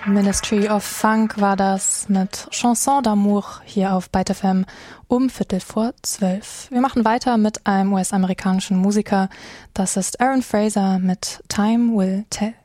Ministry of Funk war das mit Chanson d'amour hier auf Byte FM um 11:45. Wir machen weiter mit einem US-amerikanischen Musiker. Das ist Aaron Fraser mit Time Will Tell.